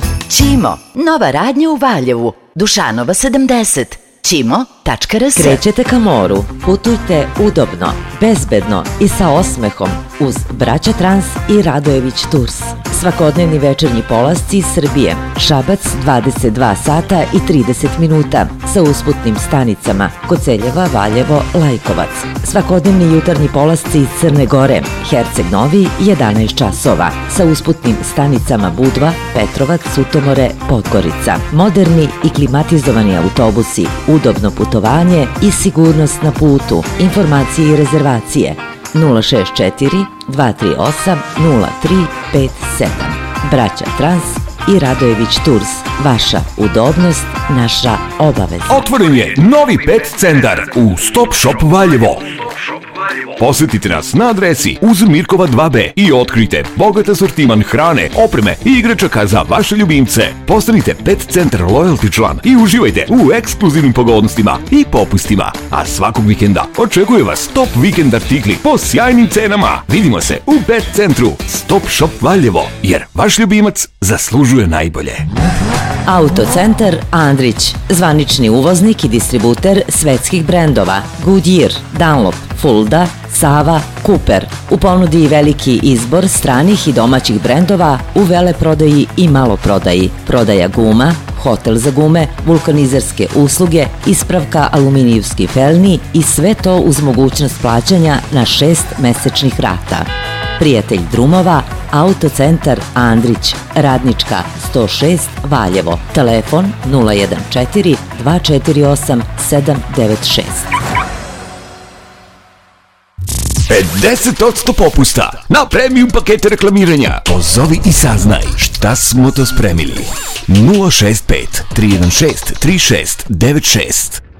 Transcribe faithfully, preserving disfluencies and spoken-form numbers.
Ćimo, nova radnja u Valjevu, Dušanova sedamdeset. ćimo tačka r s. Krećete ka moru, putujte udobno, bezbedno i sa osmehom uz Braća Trans i Radojević Tours. Svakodnevni večernji polasci iz Srbije, Šabac dvadeset dva sata i trideset minuta sa usputnim stanicama Koceljeva, Valjevo, Lajkovac. Svakodnevni jutarnji polasci iz Crne Gore, Herceg Novi jedanaest časova sa usputnim stanicama Budva, Petrovac, Sutomore, Podgorica. Moderni i klimatizovani autobusi, udobno putovanje i sigurnost na putu. Informacije i rezervacije nula šest četiri dva tri osam nula tri pet sedam. Braća Trans i Radojević Tours. Vaša udobnost, naša obaveza. Otvoren je novi pet centar u Stop Shop Valjevo. Posetite nas na adresi uz Mirkova dva be i otkrite bogat asortiman hrane, opreme i igračaka za vaše ljubimce. Postanite Pet Centar Loyalty član i uživajte u ekskluzivnim pogodnostima i popustima. A svakog vikenda očekuje vas top vikend artikli po sjajnim cenama. Vidimo se u Pet Centru Stop Shop Valjevo, jer vaš ljubimac zaslužuje najbolje. Autocentar Andrić, zvanični uvoznik i distributer svetskih brendova Goodyear, Dunlop, Fulda, Sava, Cooper. U ponudi veliki izbor stranih i domaćih brendova u veleprodaji i maloprodaji. Prodaja guma, hotel za gume, vulkanizerske usluge, ispravka aluminijevskih felni i sve to uz mogućnost plaćanja na šest mesečnih rata. Prijatelj drumova, Autocentar Andrić, Radnička sto šest Valjevo. Telefon nula jedan četiri dva četiri osam sedam devet šest. pedeset posto popusta na premium pakete reklamiranja. Pozovi i saznaj šta smo to spremili. nula šest pet tri jedan šest tri šest devet šest.